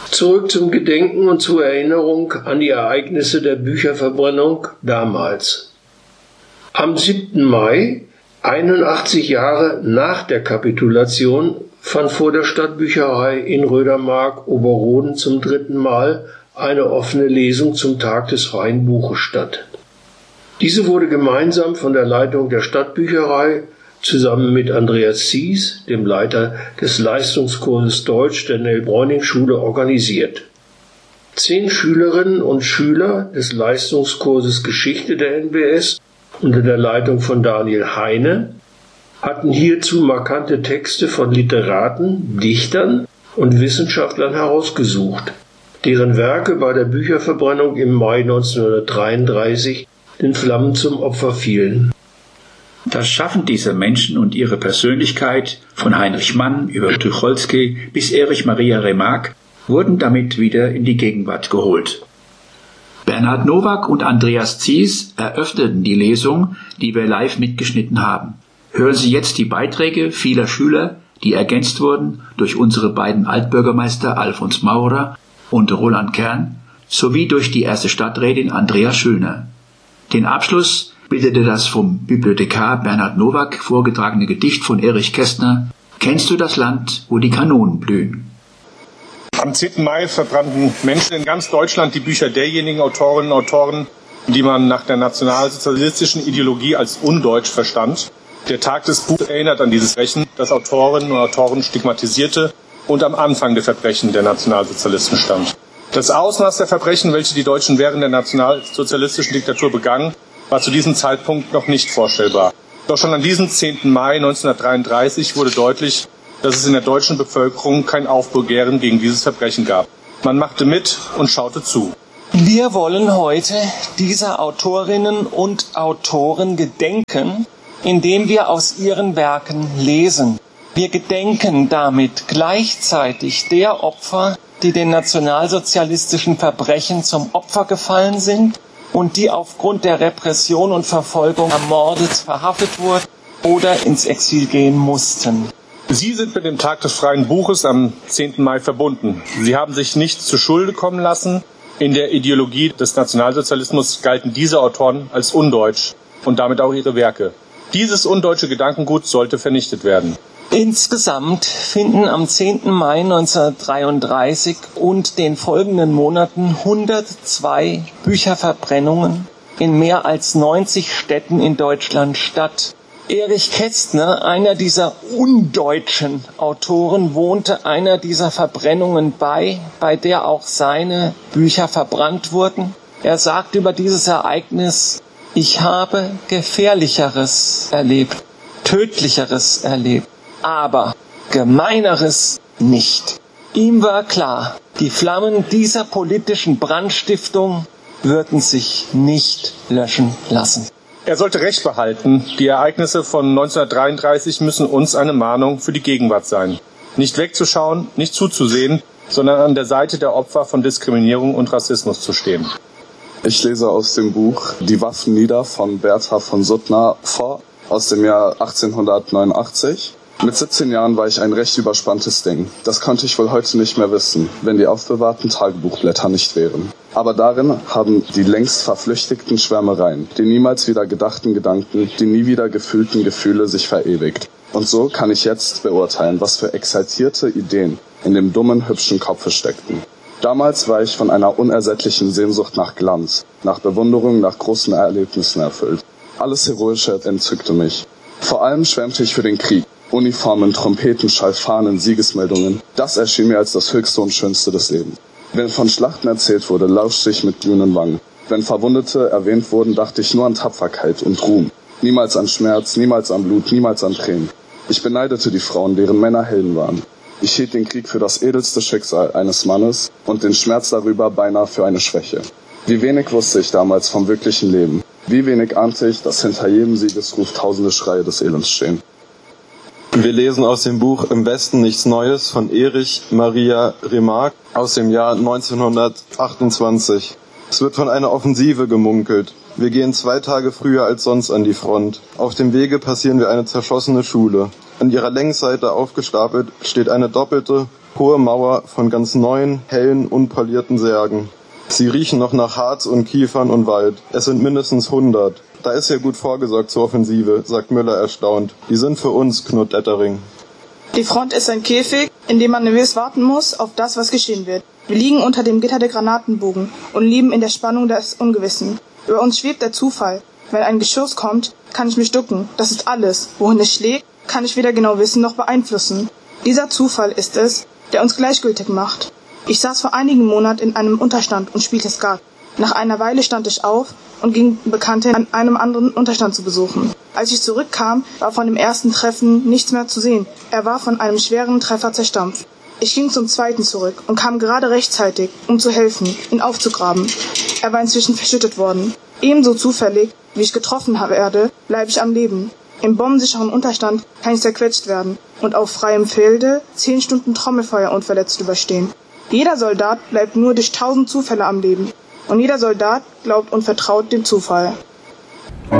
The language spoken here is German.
Zurück zum Gedenken und zur Erinnerung an die Ereignisse der Bücherverbrennung damals. Am 7. Mai, 81 Jahre nach der Kapitulation, fand vor der Stadtbücherei in Rödermark Oberroden zum 3. Mal eine offene Lesung zum Tag des freien Buches statt. Diese wurde gemeinsam von der Leitung der Stadtbücherei zusammen mit Andreas Zies, dem Leiter des Leistungskurses Deutsch der Nell-Bräuning-Schule, organisiert. 10 Schülerinnen und Schüler des Leistungskurses Geschichte der NBS unter der Leitung von Daniel Heine hatten hierzu markante Texte von Literaten, Dichtern und Wissenschaftlern herausgesucht, deren Werke bei der Bücherverbrennung im Mai 1933 den Flammen zum Opfer fielen. Das Schaffen dieser Menschen und ihre Persönlichkeit, von Heinrich Mann über Tucholsky bis Erich Maria Remarque, wurden damit wieder in die Gegenwart geholt. Bernhard Nowak und Andreas Zies eröffneten die Lesung, die wir live mitgeschnitten haben. Hören Sie jetzt die Beiträge vieler Schüler, die ergänzt wurden durch unsere beiden Altbürgermeister Alfons Maurer und Roland Kern, sowie durch die erste Stadträtin Andrea Schöner. Den Abschluss bildete das vom Bibliothekar Bernhard Nowak vorgetragene Gedicht von Erich Kästner, »Kennst du das Land, wo die Kanonen blühen?« Am 10. Mai verbrannten Menschen in ganz Deutschland die Bücher derjenigen Autorinnen und Autoren, die man nach der nationalsozialistischen Ideologie als undeutsch verstand. Der Tag des Buches erinnert an dieses Verbrechen, das Autorinnen und Autoren stigmatisierte und am Anfang der Verbrechen der Nationalsozialisten stand. Das Ausmaß der Verbrechen, welche die Deutschen während der nationalsozialistischen Diktatur begangen, war zu diesem Zeitpunkt noch nicht vorstellbar. Doch schon an diesem 10. Mai 1933 wurde deutlich, dass es in der deutschen Bevölkerung kein Aufbegehren gegen dieses Verbrechen gab. Man machte mit und schaute zu. Wir wollen heute dieser Autorinnen und Autoren gedenken, indem wir aus ihren Werken lesen. Wir gedenken damit gleichzeitig der Opfer, die den nationalsozialistischen Verbrechen zum Opfer gefallen sind und die aufgrund der Repression und Verfolgung ermordet, verhaftet wurden oder ins Exil gehen mussten. Sie sind mit dem Tag des freien Buches am 10. Mai verbunden. Sie haben sich nichts zu Schulde kommen lassen. In der Ideologie des Nationalsozialismus galten diese Autoren als undeutsch und damit auch ihre Werke. Dieses undeutsche Gedankengut sollte vernichtet werden. Insgesamt finden am 10. Mai 1933 und den folgenden Monaten 102 Bücherverbrennungen in mehr als 90 Städten in Deutschland statt. Erich Kästner, einer dieser undeutschen Autoren, wohnte einer dieser Verbrennungen bei der auch seine Bücher verbrannt wurden. Er sagt über dieses Ereignis: Ich habe Gefährlicheres erlebt, Tödlicheres erlebt, aber Gemeineres nicht. Ihm war klar, die Flammen dieser politischen Brandstiftung würden sich nicht löschen lassen. Er sollte Recht behalten. Die Ereignisse von 1933 müssen uns eine Mahnung für die Gegenwart sein. Nicht wegzuschauen, nicht zuzusehen, sondern an der Seite der Opfer von Diskriminierung und Rassismus zu stehen. Ich lese aus dem Buch Die Waffen nieder von Bertha von Suttner vor, aus dem Jahr 1889. Mit 17 Jahren war ich ein recht überspanntes Ding. Das konnte ich wohl heute nicht mehr wissen, wenn die aufbewahrten Tagebuchblätter nicht wären. Aber darin haben die längst verflüchtigten Schwärmereien, die niemals wieder gedachten Gedanken, die nie wieder gefühlten Gefühle sich verewigt. Und so kann ich jetzt beurteilen, was für exaltierte Ideen in dem dummen, hübschen Kopfe steckten. Damals war ich von einer unersättlichen Sehnsucht nach Glanz, nach Bewunderung, nach großen Erlebnissen erfüllt. Alles Heroische entzückte mich. Vor allem schwärmte ich für den Krieg. Uniformen, Trompetenschall, Fahnen, Siegesmeldungen. Das erschien mir als das Höchste und Schönste des Lebens. Wenn von Schlachten erzählt wurde, lauschte ich mit glühenden Wangen. Wenn Verwundete erwähnt wurden, dachte ich nur an Tapferkeit und Ruhm. Niemals an Schmerz, niemals an Blut, niemals an Tränen. Ich beneidete die Frauen, deren Männer Helden waren. Ich hielt den Krieg für das edelste Schicksal eines Mannes und den Schmerz darüber beinahe für eine Schwäche. Wie wenig wusste ich damals vom wirklichen Leben. Wie wenig ahnte ich, dass hinter jedem Siegesruf tausende Schreie des Elends stehen. Wir lesen aus dem Buch Im Westen nichts Neues von Erich Maria Remarque aus dem Jahr 1928. Es wird von einer Offensive gemunkelt. Wir gehen 2 Tage früher als sonst an die Front. Auf dem Wege passieren wir eine zerschossene Schule. An ihrer Längsseite aufgestapelt steht eine doppelte, hohe Mauer von ganz neuen, hellen, unpolierten Särgen. Sie riechen noch nach Harz und Kiefern und Wald. Es sind mindestens 100. Da ist ja gut vorgesorgt zur Offensive, sagt Müller erstaunt. Die sind für uns, knurrt Ettering. Die Front ist ein Käfig, in dem man nervös warten muss auf das, was geschehen wird. Wir liegen unter dem Gitter der Granatenbogen und leben in der Spannung des Ungewissen. Über uns schwebt der Zufall. Wenn ein Geschoss kommt, kann ich mich ducken. Das ist alles. Wohin es schlägt, kann ich weder genau wissen noch beeinflussen. Dieser Zufall ist es, der uns gleichgültig macht. Ich saß vor einigen Monaten in einem Unterstand und spielte Skat. Nach einer Weile stand ich auf und ging Bekannte an einem anderen Unterstand zu besuchen. Als ich zurückkam, war von dem ersten Treffen nichts mehr zu sehen. Er war von einem schweren Treffer zerstampft. Ich ging zum zweiten zurück und kam gerade rechtzeitig, um zu helfen, ihn aufzugraben. Er war inzwischen verschüttet worden. Ebenso zufällig, wie ich getroffen werde, bleibe ich am Leben. Im bombensicheren Unterstand kann ich zerquetscht werden und auf freiem Felde 10 Stunden Trommelfeuer unverletzt überstehen. Jeder Soldat bleibt nur durch 1000 Zufälle am Leben. Und jeder Soldat glaubt und vertraut dem Zufall.